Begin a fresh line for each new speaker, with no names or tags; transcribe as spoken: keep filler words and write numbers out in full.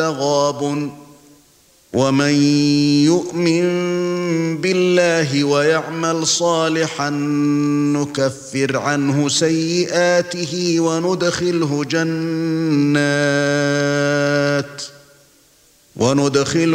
غَابٌ وَمَن يُؤْمِن بِاللَّهِ وَيَعْمَلْ صَالِحًا نُكَفِّرْ عَنْهُ سَيِّئَاتِهِ وَنُدْخِلْهُ جَنَّاتٍ وَنُدْخِلْهُ